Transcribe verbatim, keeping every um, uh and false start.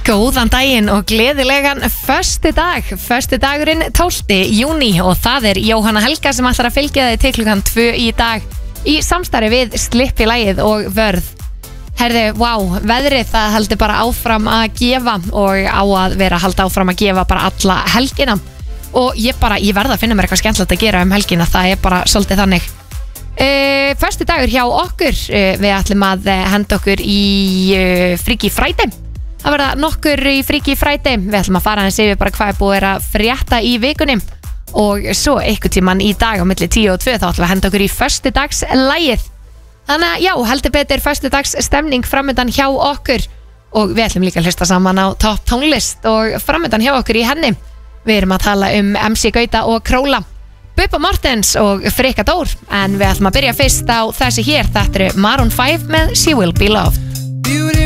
Góðan daginn og gleðilegan föstudag, föstudagurinn tólfti júní og það er Jóhanna Helga sem ætlar að fylgja þig til klukkan tvö í dag í samstarfi við Slippilagið og Vörð. Herði, vá, veðrið það heldur bara áfram að gefa og á að vera að halda áfram að gefa bara alla helgina og ég bara, ég verða að finna mér eitthvað skemmtilegt að gera um helgina, það er bara svolítið þannig. Uh, Föstudagur hjá okkur, uh, við ætlum að henda okkur í uh, Freaky Friday. Það verða nokkur í Freaky Friday. Við ætlum að fara hans yfir bara hvað er búið að frétta í vikunni og svo einhvern tímann í dag á milli tíu og tvö þá ætlum við að henda okkur í föstudagslægið. Þannig að já, heldur betur föstudags stemning framöndan hjá okkur og við ætlum líka að hlusta saman á topp tónlist og framöndan hjá okkur í henni. Við erum að tala um M C Gauta og Króla, Bubba Mortens og Frikka Dór en við ætlum að byrja fyrst á þessi hér. Þetta eru Maroon five með She Will Be Loved.